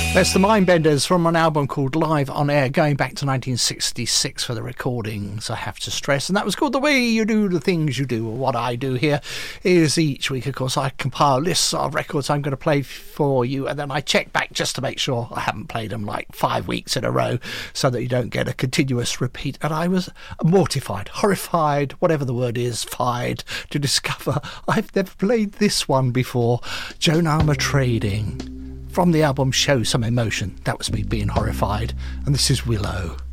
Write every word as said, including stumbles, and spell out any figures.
That's the Mindbenders from an album called Live on Air, going back to nineteen sixty-six for the recordings, I have to stress. And that was called The Way You Do the Things You Do. What I do here is each week, of course, I compile lists of records I'm going to play for you, and then I check back just to make sure I haven't played them like five weeks in a row so that you don't get a continuous repeat. And I was mortified, horrified, whatever the word is, fied, to discover I've never played this one before. Joan Armour Trading. From the album Show Some Emotion. That was me being horrified. And this is Willow.